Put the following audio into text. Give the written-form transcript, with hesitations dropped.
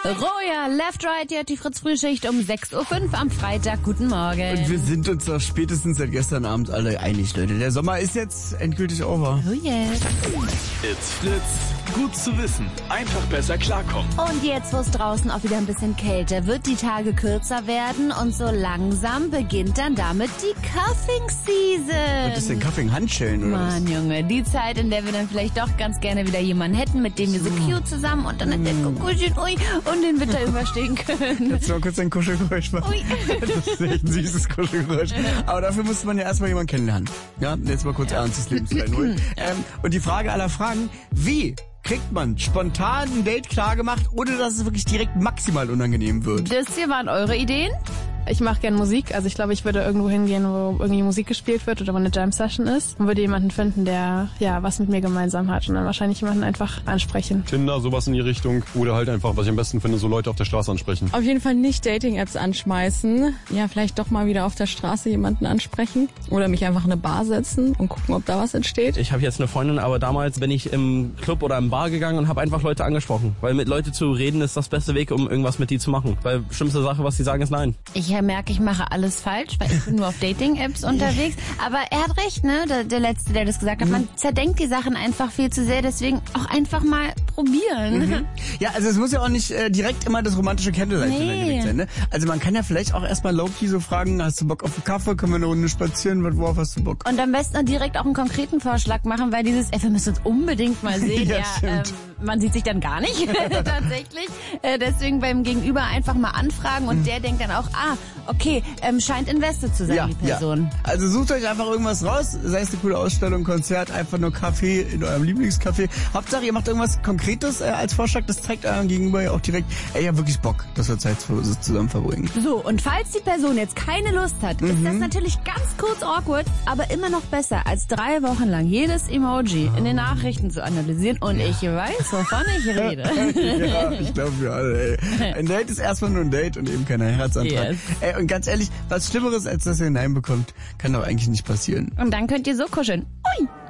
Roja, Left Right, hier hat die Fritz-Frühschicht um 6.05 Uhr am Freitag. Guten Morgen. Und wir sind uns doch spätestens seit gestern Abend alle einig, Leute. Der Sommer ist jetzt endgültig over. Oh yes. It's Fritz. Gut zu wissen. Einfach besser klarkommen. Und jetzt, wo es draußen auch wieder ein bisschen kälter wird, die Tage kürzer werden und so langsam beginnt dann damit die Cuffing Season. Was ist denn Cuffing? Handschellen oder Mann, Junge, die Zeit, in der wir dann vielleicht doch ganz gerne wieder jemanden hätten, mit dem wir so cute zusammen unter einer Decke kuscheln und den Winter überstehen können. Jetzt mal kurz ein Kuschelgeräusch machen. Ui. Das ist echt ein süßes Kuschelgeräusch. Aber dafür muss man ja erstmal jemanden kennenlernen. Ja, jetzt mal kurz ernst des Lebens reinholen. Und die Frage aller Fragen, wie kriegt man spontan ein Date klar gemacht, ohne dass es wirklich direkt maximal unangenehm wird? Das hier waren eure Ideen? Ich mache gerne Musik, also ich glaube, ich würde irgendwo hingehen, wo irgendwie Musik gespielt wird oder wo eine Jam-Session ist und würde jemanden finden, der ja was mit mir gemeinsam hat und dann wahrscheinlich jemanden einfach ansprechen. Tinder, sowas in die Richtung oder halt einfach, was ich am besten finde, so Leute auf der Straße ansprechen. Auf jeden Fall nicht Dating-Apps anschmeißen. Ja, vielleicht doch mal wieder auf der Straße jemanden ansprechen oder mich einfach in eine Bar setzen und gucken, ob da was entsteht. Ich habe jetzt eine Freundin, aber damals bin ich im Club oder im Bar gegangen und habe einfach Leute angesprochen. Weil mit Leuten zu reden ist das beste Weg, um irgendwas mit die zu machen. Weil schlimmste Sache, was die sagen, ist nein. Ich merke, ich mache alles falsch, weil ich bin nur auf Dating-Apps unterwegs. Aber er hat recht, ne? Der Letzte, der das gesagt hat. Man zerdenkt die Sachen einfach viel zu sehr, deswegen auch einfach mal probieren. Ja, also es muss ja auch nicht direkt immer das romantische Candlelight-Dinner sein, ne? Also man kann ja vielleicht auch erstmal low-key so fragen, hast du Bock auf einen Kaffee, können wir eine Runde spazieren, worauf hast du Bock? Und am besten direkt auch einen konkreten Vorschlag machen, weil dieses, wir müssen uns unbedingt mal sehen, man sieht sich dann gar nicht, tatsächlich. Deswegen beim Gegenüber einfach mal anfragen und der denkt dann auch, okay, scheint invested zu sein, die Person. Ja. Also sucht euch einfach irgendwas raus, sei es eine coole Ausstellung, Konzert, einfach nur Kaffee in eurem Lieblingscafé. Hauptsache, ihr macht irgendwas Konkretes als Vorschlag, das zeigt eurem Gegenüber ja auch direkt, ich hab wirklich Bock, dass wir Zeit zusammen verbringen. So, und falls die Person jetzt keine Lust hat, ist das natürlich ganz kurz awkward, aber immer noch besser, als 3 Wochen lang jedes Emoji in den Nachrichten zu analysieren und ich weiß, wovon ich rede. Ja, ich glaube wir alle, ey. Ein Date ist erstmal nur ein Date und eben kein Heiratsantrag. Yes. Ey, und ganz ehrlich, was Schlimmeres, als dass ihr Nein bekommt, kann doch eigentlich nicht passieren. Und dann könnt ihr so kuscheln. Ui!